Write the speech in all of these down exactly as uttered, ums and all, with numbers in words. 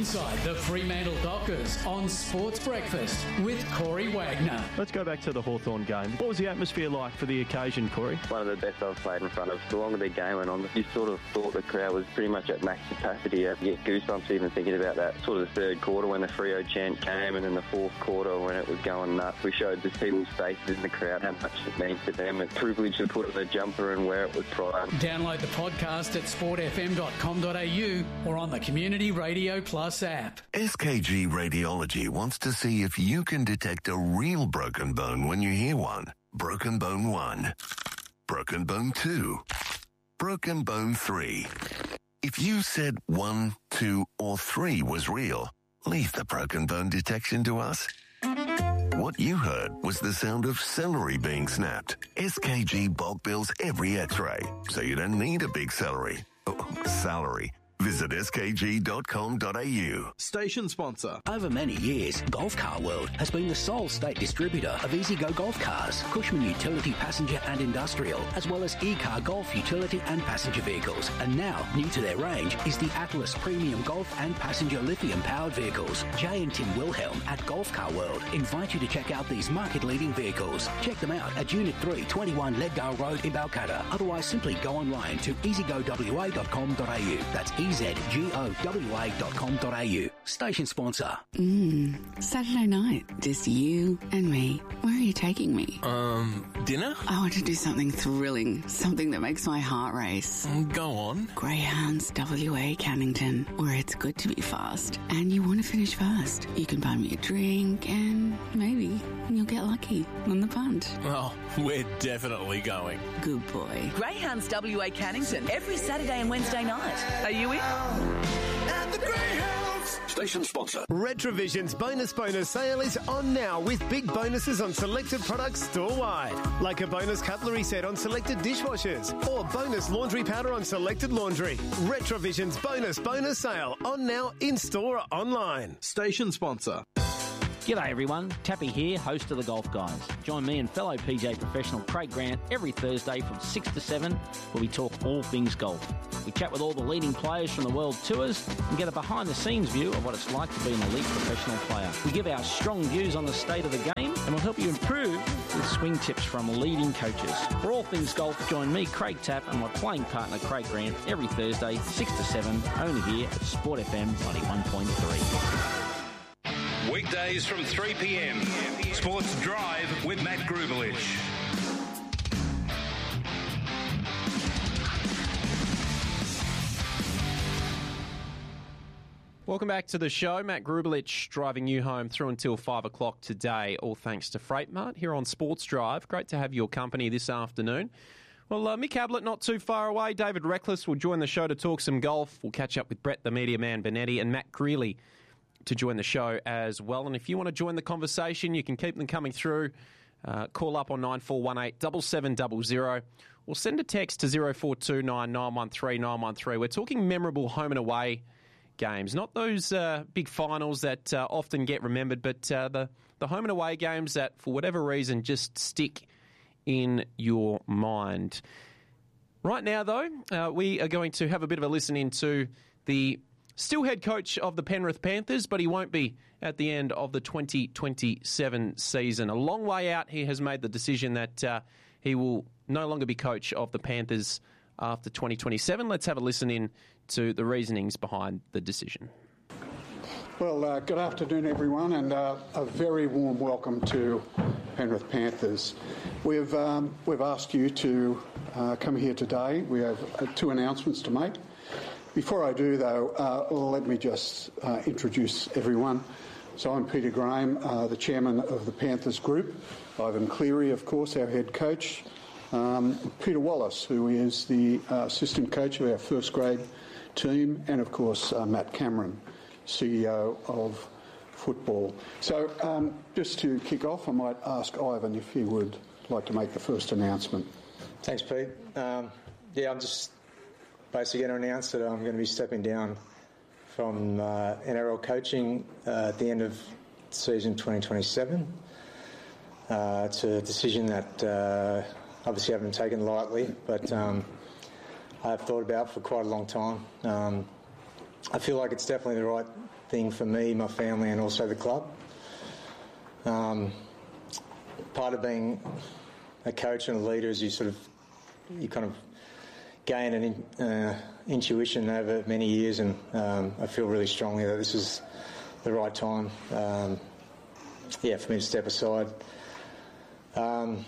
Inside the Fremantle Dockers on Sports Breakfast with Corey Wagner. Let's go back to the Hawthorn game. What was the atmosphere like for the occasion, Corey? One of the best I've played in front of. The longer the game went on, you sort of thought the crowd was pretty much at max capacity. You get goosebumps even thinking about that sort of the third quarter when the Freo chant came, and then the fourth quarter when it was going nuts. We showed the people's faces in the crowd how much it means to them. It's a privilege to put on the jumper and wear it with pride. Download the podcast at sport f m dot com dot a u or on the Community Radio Plus app. S K G Radiology wants to see if you can detect a real broken bone when you hear one. Broken bone one. Broken bone two. Broken bone three. If you said one, two, or three was real, leave the broken bone detection to us. What you heard was the sound of celery being snapped. S K G bulk bills every x-ray, so you don't need a big celery. Oh, salary. Visit s k g dot com dot a u. Station sponsor. Over many years, Golf Car World has been the sole state distributor of E-Z-Go Golf Cars, Cushman Utility Passenger and Industrial, as well as E-Car Golf Utility and Passenger Vehicles. And now, new to their range is the Atlas Premium Golf and Passenger Lithium-powered vehicles. Jay and Tim Wilhelm at Golf Car World invite you to check out these market-leading vehicles. Check them out at Unit three, twenty-one Leaddale Road in Balcatta. Otherwise, simply go online to e z go w a dot com dot a u. That's e z g o w a dot com dot a u. Station sponsor. Mmm, Saturday night, just you and me. Where are you taking me? Um, dinner? I want to do something thrilling, something that makes my heart race. Go on. Greyhounds W A Cannington, where it's good to be fast and you want to finish fast. You can buy me a drink and maybe you'll get lucky on the punt. Oh, we're definitely going. Good boy. Greyhounds W A Cannington every Saturday and Wednesday night. Are you in? At the Greyhounds. Station sponsor. Retrovision's bonus bonus sale is on now with big bonuses on selected products store-wide. Like a bonus cutlery set on selected dishwashers or bonus laundry powder on selected laundry. Retrovision's bonus bonus sale on now in-store or online. Station sponsor. G'day everyone, Tappy here, host of The Golf Guys. Join me and fellow P G A professional Craig Grant every Thursday from six to seven where we talk all things golf. We chat with all the leading players from the world tours and get a behind-the-scenes view of what it's like to be an elite professional player. We give our strong views on the state of the game and we'll help you improve with swing tips from leading coaches. For all things golf, join me, Craig Tapp, and my playing partner Craig Grant every Thursday, six to seven, only here at Sport F M ninety-one point three. Weekdays from three p m. Sports Drive with Matt Grubelich. Welcome back to the show. Matt Grubelich driving you home through until five o'clock today, all thanks to Freight Mart here on Sports Drive. Great to have your company this afternoon. Well, uh, Mick Ablett not too far away. David Reckless will join the show to talk some golf. We'll catch up with Brett the Media Man Benetti and Matt Greeley to join the show as well. And if you want to join the conversation, you can keep them coming through. Uh, call up on nine four one eight, seven seven zero zero or send a text to zero four two nine, nine one three, nine one three. We're talking memorable home and away games, not those uh, big finals that uh, often get remembered, but uh, the, the home and away games that, for whatever reason, just stick in your mind. Right now, though, uh, we are going to have a bit of a listen into the still head coach of the Penrith Panthers, but he won't be at the end of the twenty twenty-seven season. A long way out, he has made the decision that uh, he will no longer be coach of the Panthers after twenty twenty-seven. Let's have a listen in to the reasonings behind the decision. Well, uh, good afternoon, everyone, and uh, a very warm welcome to Penrith Panthers. We've um, we've asked you to uh, come here today. We have uh, two announcements to make. Before I do, though, uh, let me just uh, introduce everyone. So I'm Peter Graham, uh, the chairman of the Panthers Group. Ivan Cleary, of course, our head coach. Um, Peter Wallace, who is the uh, assistant coach of our first grade team, and of course uh, Matt Cameron, C E O of football. So um, just to kick off, I might ask Ivan if he would like to make the first announcement. Thanks, Pete. Um, yeah, I'm just basically going to announce that I'm going to be stepping down from uh, N R L coaching uh, at the end of season twenty twenty-seven. Uh, it's a decision that uh, obviously I haven't taken lightly, but um, I've thought about for quite a long time. Um, I feel like it's definitely the right thing for me, my family, and also the club. Um, part of being a coach and a leader is you sort of, you kind of gain an in, uh, intuition over many years, and um, I feel really strongly that this is the right time, um, yeah, for me to step aside. Um,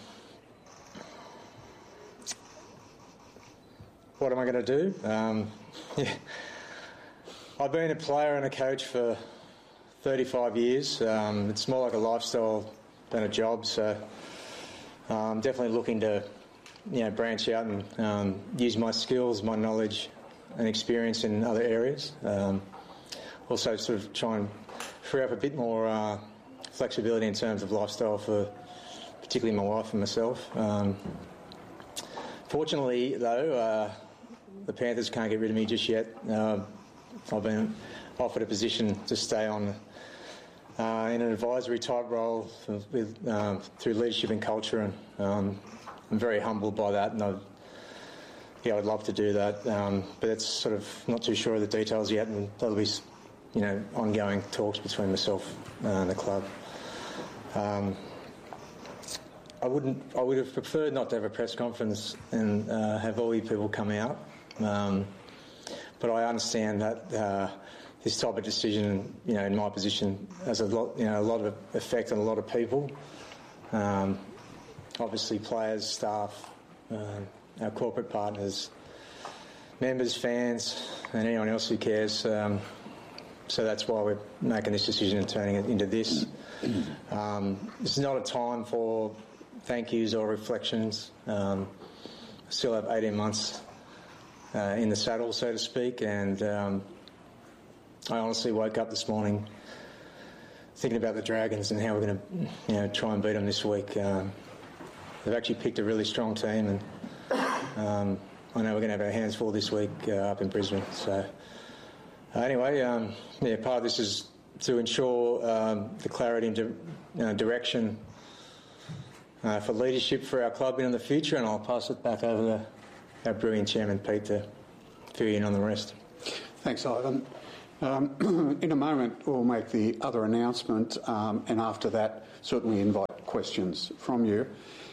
what am I going to do? Um, yeah. I've been a player and a coach for thirty-five years. Um, it's more like a lifestyle than a job, so I'm definitely looking to, you know, branch out and um, use my skills, my knowledge and experience in other areas. Um, also sort of try and free up a bit more uh, flexibility in terms of lifestyle for particularly my wife and myself. Um, fortunately, though, uh, the Panthers can't get rid of me just yet. Uh, I've been offered a position to stay on uh, in an advisory type role for, with, um, through leadership and culture, and um, I'm very humbled by that, and I'd, yeah, I'd love to do that, um, but it's sort of not too sure of the details yet, and there'll be, you know, ongoing talks between myself and the club. Um, I wouldn't. I would have preferred not to have a press conference and uh, have all you people come out. Um, But I understand that uh, this type of decision, you know, in my position, has a lot, you know, a lot of effect on a lot of people. Um, obviously, players, staff, uh, our corporate partners, members, fans, and anyone else who cares. Um, so that's why we're making this decision and turning it into this. Um, this is not a time for thank yous or reflections. Um, I still have eighteen months. Uh, in the saddle, so to speak, and um, I honestly woke up this morning thinking about the Dragons and how we're going to, you know, try and beat them this week. Um, they've actually picked a really strong team, and um, I know we're going to have our hands full this week uh, up in Brisbane. So uh, anyway, um, yeah, part of this is to ensure um, the clarity and di- uh, direction uh, for leadership for our club in the future, and I'll pass it back over to our brilliant chairman, Pete, to fill you in on the rest. Thanks, Ivan. Um, in a moment, we'll make the other announcement, um, and after that, certainly invite questions from you.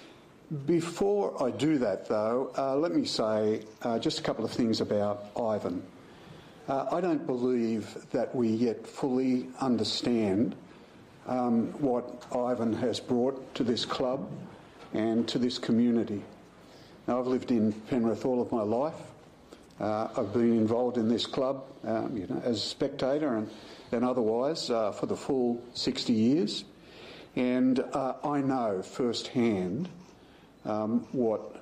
Before I do that, though, uh, let me say uh, just a couple of things about Ivan. Uh, I don't believe that we yet fully understand um, what Ivan has brought to this club and to this community. Now, I've lived in Penrith all of my life. Uh, I've been involved in this club, um, you know, as a spectator and, and otherwise uh, for the full sixty years. And uh, I know firsthand um, what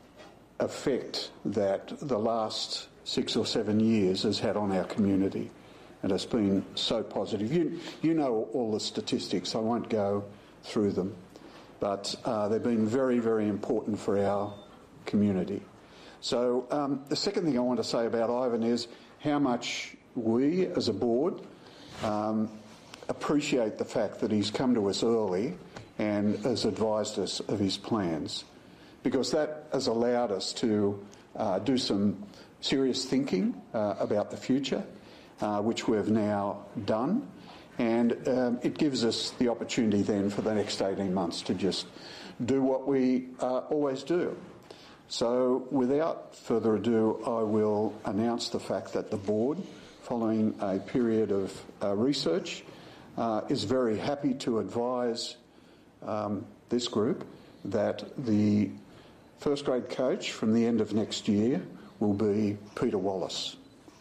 effect that the last six or seven years has had on our community. And it's been so positive. You, you know all the statistics. I won't go through them. But uh, they've been very, very important for our community. So um, the second thing I want to say about Ivan is how much we as a board um, appreciate the fact that he's come to us early and has advised us of his plans, because that has allowed us to uh, do some serious thinking uh, about the future, uh, which we've now done, and um, it gives us the opportunity then for the next eighteen months to just do what we uh, always do. So without further ado, I will announce the fact that the board, following a period of uh, research, uh, is very happy to advise um, this group that the first grade coach from the end of next year will be Peter Wallace.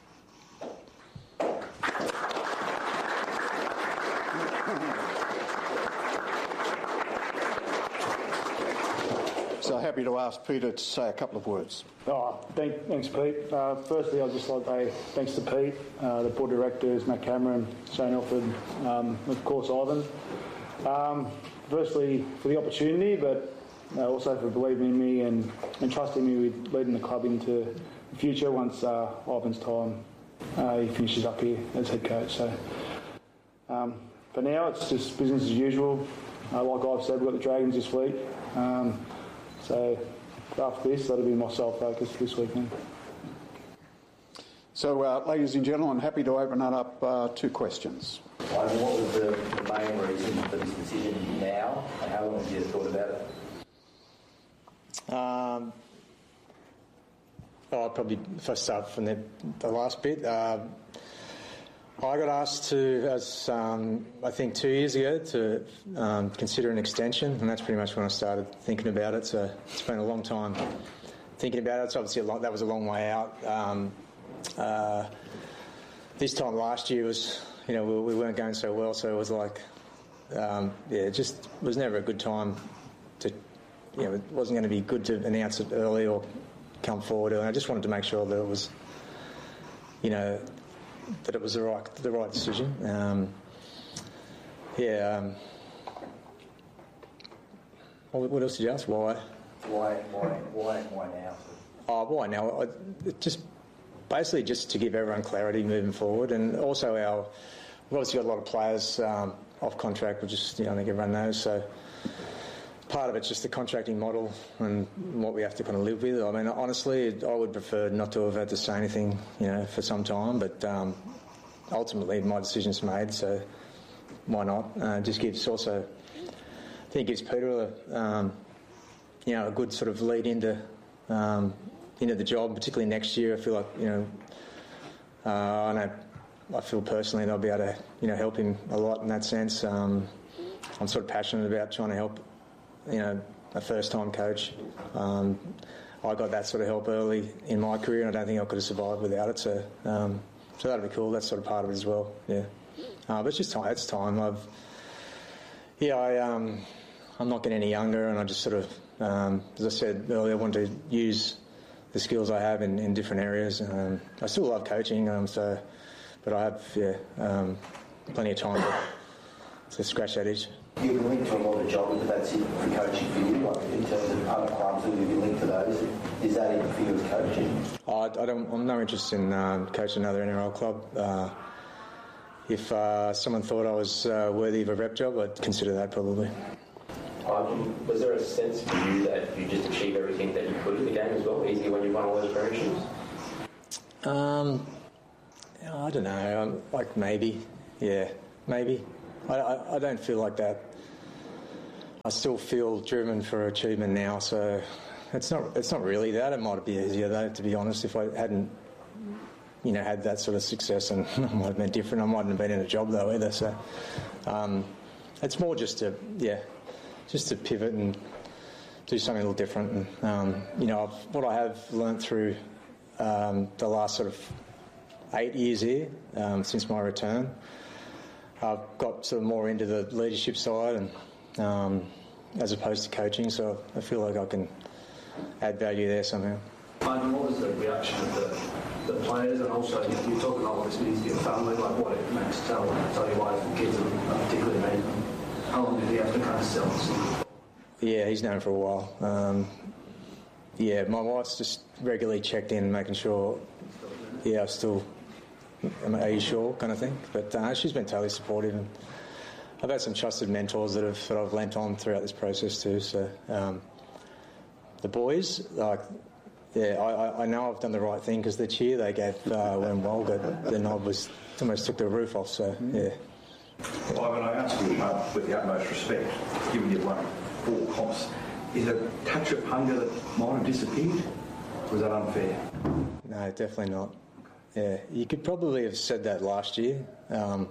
So happy to ask Peter to say a couple of words. Oh, thank, thanks, Pete. Uh, firstly, I'd just like to say thanks to Pete, uh, the board directors, Matt Cameron, Shane Alford, um, of course, Ivan. Um, firstly, for the opportunity, but uh, also for believing in me and, and trusting me with leading the club into the future once uh, Ivan's time uh, he finishes up here as head coach. So um, for now, it's just business as usual. Uh, like I've said, we've got the Dragons this week. Um, So after this, that'll be my sole focus this weekend. So, uh, ladies and gentlemen, I'm happy to open that up uh, to questions. Ivan, what was the, the main reason for this decision now, and how long have you thought about it? Um, oh, probably if I start from the, the last bit. Uh, I got asked to, as um, I think two years ago, to um, consider an extension, and that's pretty much when I started thinking about it. So it's been a long time thinking about it. It's obviously a long, that was a long way out. Um, uh, this time last year was, you know, we, we weren't going so well, so it was like, um, yeah, it just was never a good time to, you know, it wasn't going to be good to announce it early or come forward early. I just wanted to make sure that it was, you know, that it was the right the right decision. Um, yeah. Um, what else did you ask? Why? Why? Why? Why? Why now? Oh, why now? I, it just basically just to give everyone clarity moving forward, and also our we've obviously got a lot of players um, off contract, which is, you know, I think everyone knows. So part of it's just the contracting model and what we have to kind of live with. I mean, honestly, I would prefer not to have had to say anything, you know, for some time, but um, ultimately my decision's made, so why not? Uh, just gives also, I think it gives Peter a, um, you know, a good sort of lead into um, into the job, particularly next year. I feel like, you know, uh, I know, I feel personally that I'll be able to, you know, help him a lot in that sense. Um, I'm sort of passionate about trying to help, you know, a first-time coach. Um, I got that sort of help early in my career, and I don't think I could have survived without it. So, um, so that'd be cool. That's sort of part of it as well. Yeah, uh, but it's just time. It's time. I've, yeah, I, um, I'm not getting any younger, and I just sort of, um, as I said earlier, I want to use the skills I have in, in different areas. Um, I still love coaching, um, so, but I have, yeah, um, plenty of time to, to scratch that itch. You've been linked to a lot of jobs, but that's it for coaching for you, like in terms of other clubs that you've been linked to those. Is that even for you as coaching? I, I don't, I'm no interest in um, coaching another N R L club. Uh, if uh, someone thought I was uh, worthy of a rep job, I'd consider that probably. Um, was there a sense for you that you just achieved everything that you could in the game as well, easily when you won all those premierships? Um, I don't know. Um, like maybe, yeah, maybe. I, I, I don't feel like that. I still feel driven for achievement now, so it's not it's not really that. It might be easier though, to be honest. If I hadn't, you know, had that sort of success, and I might have been different. I mightn't have been in a job though either. So um, it's more just to yeah, just to pivot and do something a little different. And um, you know, I've, what I have learnt through um, the last sort of eight years here um, since my return, I've got sort of more into the leadership side and um, as opposed to coaching, so I feel like I can add value there somehow. Ivan, what was the reaction of the, the players, and also you know, you're talking about this means to your family, like what it makes tell, tell your wife and kids, and particularly me. How long did he have to kind of sell this? Yeah, he's known for a while. Um, yeah, my wife's just regularly checked in, making sure, yeah, I'm still, are you sure, kind of thing. But uh, she's been totally supportive, and I've had some trusted mentors that have that I've lent on throughout this process too. So um, the boys, like, yeah, I, I know I've done the right thing because the cheer they gave uh, went well, but the knob was almost took the roof off. So yeah. Well, Ivan, I ask you uh, with the utmost respect, given you've won four comps, is a touch of hunger that might have disappeared? Or is that unfair? No, definitely not. Yeah, you could probably have said that last year. Um,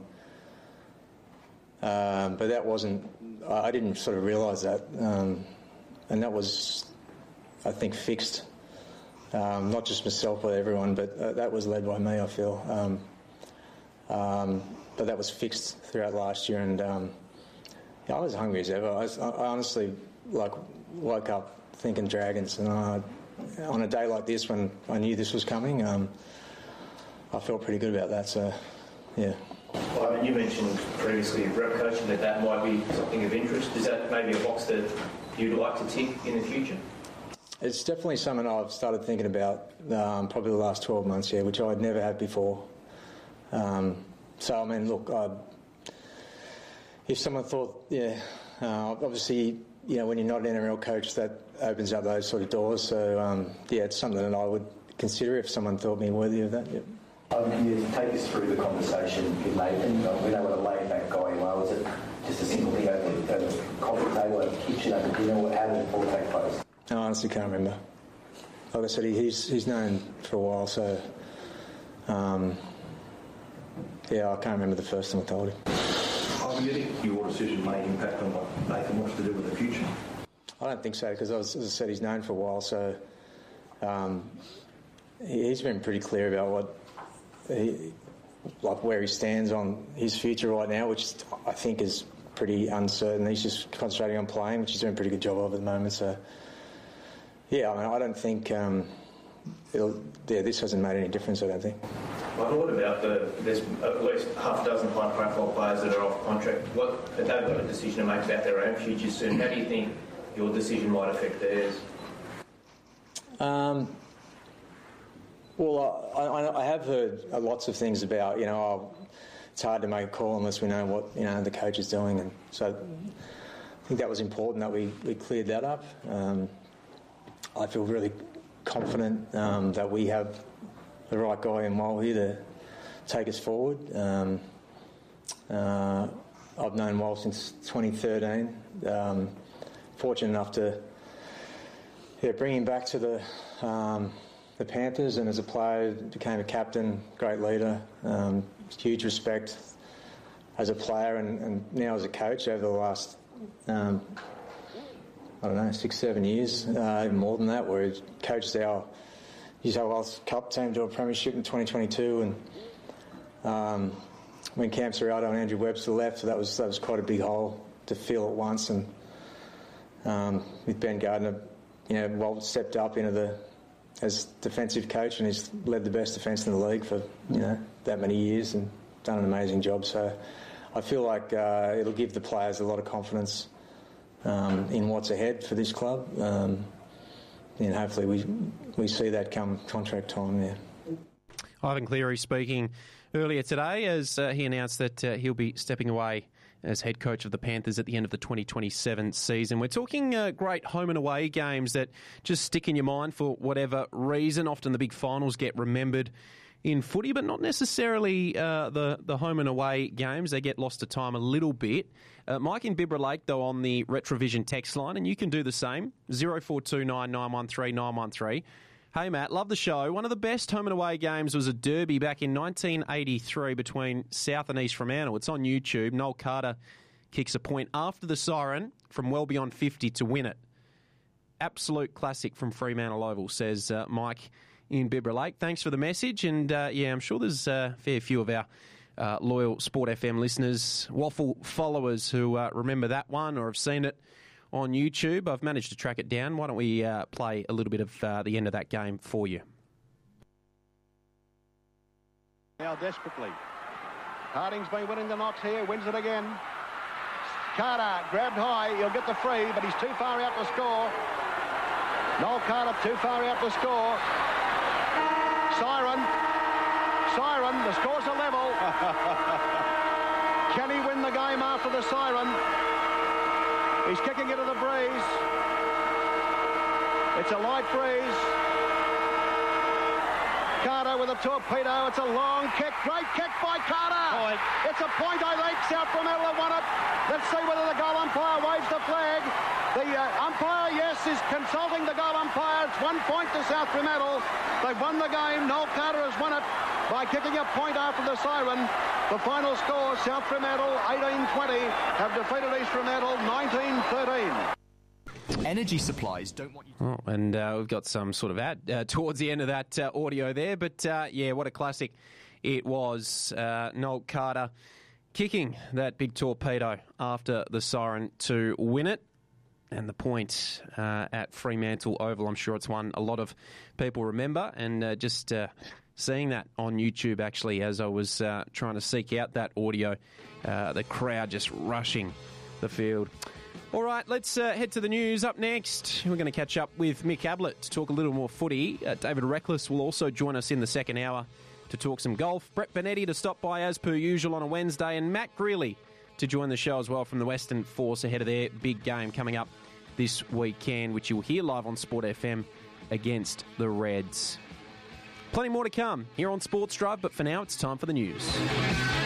Um, but that wasn't, I didn't sort of realise that. Um, and that was, I think, fixed. Um, not just myself, but everyone, but uh, that was led by me, I feel. Um, um, but that was fixed throughout last year, and um, yeah, I was hungry as ever. I, was, I honestly, like, woke up thinking Dragons, and I, on a day like this, when I knew this was coming, um, I felt pretty good about that, so, yeah. Well, I mean, you mentioned previously rep coaching, that that might be something of interest. Is that maybe a box that you'd like to tick in the future? It's definitely something I've started thinking about um, probably the last twelve months, yeah, which I'd never had before. Um, so, I mean, look, I, if someone thought, yeah, uh, obviously, you know, when you're not an N R L coach, that opens up those sort of doors. So, um, yeah, it's something that I would consider if someone thought me worthy of that, yeah. Um, can you take us through the conversation with Nathan? Uh, we know what a laid-back guy you are. Was it just a simple thing over the, over the coffee table, over the kitchen, over dinner, or how did it all take place? I honestly can't remember. Like I said, he, he's he's known for a while, so um, yeah, I can't remember the first time I told him. I mean, do you think your decision may impact on what Nathan wants to do in the future? I don't think so, because as I said, he's known for a while, so um, he, he's been pretty clear about what. He, like where he stands on his future right now, which I think is pretty uncertain. He's just concentrating on playing, which he's doing a pretty good job of at the moment. So, yeah, I mean, I don't think um, it'll, yeah, this hasn't made any difference, I don't think. Michael, what about the, there's at least half a dozen high-profile players that are off contract. What, they've got a decision to make about their own futures soon. How do you think your decision might affect theirs? Um... Well, I, I, I have heard lots of things about, you know, oh, it's hard to make a call unless we know what, you know, the coach is doing. And so I think that was important that we, we cleared that up. Um, I feel really confident um, that we have the right guy in Wal here to take us forward. Um, uh, I've known Wal since twenty thirteen. Um, fortunate enough to yeah, bring him back to the... Um, the Panthers, and as a player became a captain, great leader, um, huge respect as a player, and, and now as a coach over the last um, I don't know six seven years, uh, even more than that, where he coached our New South Wales Cup team to a premiership in twenty twenty-two, and um, when Cam Serrato and Andrew Webster left, so that was that was quite a big hole to fill at once, and um, with Ben Gardner, you know, Walt stepped up into the as defensive coach, and he's led the best defence in the league for, you know, that many years and done an amazing job. So I feel like uh, it'll give the players a lot of confidence um, in what's ahead for this club, um, and hopefully we we see that come contract time. Yeah. Ivan Cleary speaking earlier today as uh, he announced that uh, he'll be stepping away as head coach of the Panthers at the end of the twenty twenty-seven season. We're talking uh, great home and away games that just stick in your mind for whatever reason. Often the big finals get remembered in footy, but not necessarily uh, the, the home and away games. They get lost to time a little bit. Uh, Mike in Bibra Lake, though, on the Retrovision text line, and you can do the same, zero four two nine, nine one three, nine one three. Hey, Matt, love the show. One of the best home and away games was a derby back in nineteen eighty-three between South and East Fremantle. It's on YouTube. Noel Carter kicks a point after the siren from well beyond fifty to win it. Absolute classic from Fremantle Oval, says uh, Mike in Bibra Lake. Thanks for the message. And, uh, yeah, I'm sure there's a fair few of our uh, loyal Sport F M listeners, Waffle followers who uh, remember that one or have seen it on YouTube. I've managed to track it down. Why don't we uh, play a little bit of uh, the end of that game for you? Now desperately. Harding's been winning the knocks here, wins it again. Carter grabbed high, he'll get the free, but he's too far out to score. Noel Carter too far out to score. Siren. Siren, the score's a level. Can he win the game after the siren? He's kicking into the breeze. It's a light breeze. Carter with a torpedo. It's a long kick. Great kick by Carter. Point. It's a point, I think. South Fremantle have won it. Let's see whether the goal umpire waves the flag. The uh, umpire, yes, is consulting the goal umpire. It's one point to South Fremantle. They've won the game. Noel Carter has won it by kicking a point after the siren. The final score, South Fremantle eighteen twenty have defeated East Fremantle nineteen thirteen. Energy supplies don't want you to... Oh, and uh, we've got some sort of ad uh, towards the end of that uh, audio there. But, uh, yeah, what a classic it was. Uh, Noel Carter kicking that big torpedo after the siren to win it. And the point uh, at Fremantle Oval, I'm sure it's one a lot of people remember. And uh, just uh, seeing that on YouTube, actually, as I was uh, trying to seek out that audio, uh, the crowd just rushing the field. All right, let's uh, head to the news. Up next, we're going to catch up with Mick Ablett to talk a little more footy. Uh, David Reckless will also join us in the second hour to talk some golf. Brett Benetti to stop by as per usual on a Wednesday, and Matt Greeley to join the show as well from the Western Force ahead of their big game coming up this weekend, which you'll hear live on Sport F M against the Reds. Plenty more to come here on Sports Drive, but for now it's time for the news.